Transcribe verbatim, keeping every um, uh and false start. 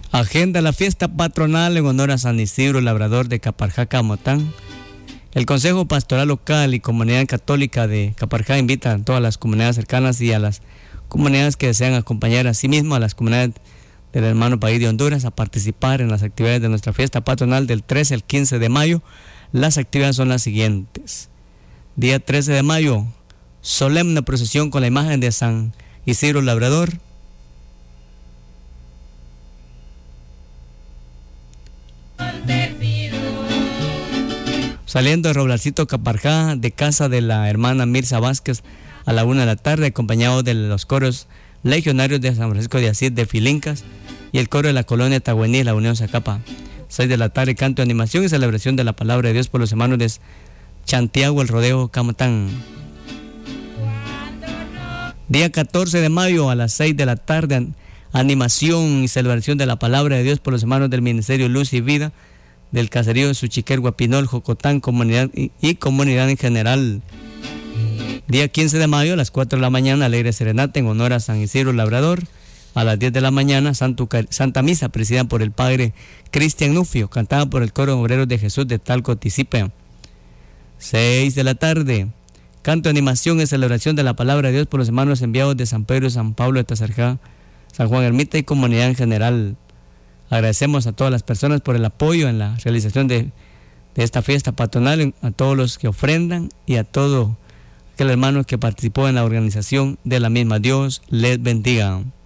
Agenda la fiesta patronal en honor a San Isidro Labrador de Caparjá, Camotán. El Consejo Pastoral Local y Comunidad Católica de Caparjá invita a todas las comunidades cercanas y a las comunidades que desean acompañar a sí mismo a las comunidades del hermano país de Honduras a participar en las actividades de nuestra fiesta patronal del trece al quince de mayo. Las actividades son las siguientes. Día trece de mayo, solemne procesión con la imagen de San Isidro Labrador. Saliendo de Roblarcito, Caparjá, de casa de la hermana Mirza Vázquez a la una de la tarde, acompañado de los coros legionarios de San Francisco de Asís de Filincas y el coro de la colonia Tahuení, la Unión Zacapa. seis de la tarde, canto de animación y celebración de la palabra de Dios por los hermanos de Chantiago, el Rodeo, Camotán. Día catorce de mayo a las seis de la tarde, animación y celebración de la palabra de Dios por los hermanos del Ministerio Luz y Vida del caserío de Suchiquer, Guapinol, Jocotán, comunidad y, y comunidad en general. Día quince de mayo a las cuatro de la mañana, alegre serenata en honor a San Isidro Labrador. A las diez de la mañana, Santo, Santa Misa, presidida por el padre Cristian Nufio, cantada por el coro Obreros de Jesús de Talco, Tisipe. seis de la tarde, canto de animación y celebración de la palabra de Dios por los hermanos enviados de San Pedro y San Pablo de Tazarjá, San Juan Ermita y comunidad en general. Agradecemos a todas las personas por el apoyo en la realización de, de esta fiesta patronal, a todos los que ofrendan y a todo aquel hermano que participó en la organización de la misma. Dios les bendiga.